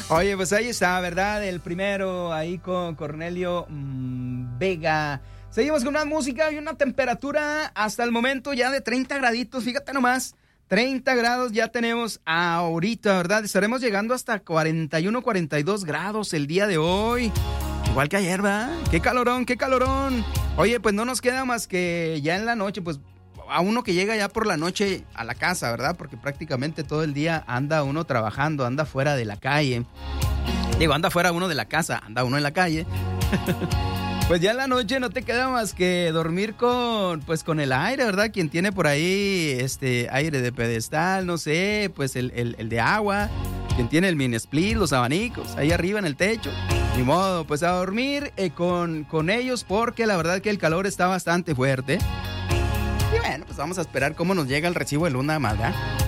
Oye, pues ahí está, ¿verdad? El primero ahí con Cornelio Vega. Seguimos con una música y una temperatura hasta el momento ya de 30 graditos, fíjate nomás. 30 grados ya tenemos ahorita, ¿verdad? Estaremos llegando hasta 41, 42 grados el día de hoy. Igual que ayer, ¿verdad? ¡Qué calorón, qué calorón! Oye, pues no nos queda más que ya en la noche, pues a uno que llega ya por la noche a la casa, ¿verdad? Porque prácticamente todo el día anda uno trabajando, anda fuera de la calle. Digo, anda fuera uno de la casa, anda uno en la calle. Pues ya en la noche no te queda más que dormir con el aire, ¿verdad? Quien tiene por ahí aire de pedestal, no sé, pues el de agua, quien tiene el mini split, los abanicos, ahí arriba en el techo. Ni modo, pues a dormir con ellos porque la verdad que el calor está bastante fuerte. Y bueno, pues vamos a esperar cómo nos llega el recibo de luna más, ¿verdad?